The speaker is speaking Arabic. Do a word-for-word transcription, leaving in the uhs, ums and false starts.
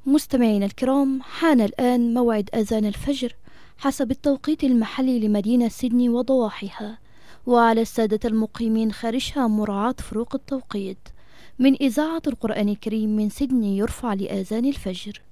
مستمعينا الكرام، حان الآن موعد أذان الفجر حسب التوقيت المحلي لمدينة سيدني وضواحيها، وعلى السادة المقيمين خارجها مراعاة فروق التوقيت. من إذاعة القرآن الكريم من سيدني يرفع لآذان الفجر.